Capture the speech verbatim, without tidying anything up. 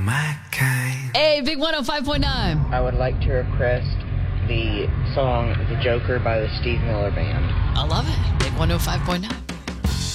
my kind. Hey, Big one oh five point nine. I would like to request the song The Joker by the Steve Miller Band. I love it. Big one oh five point nine.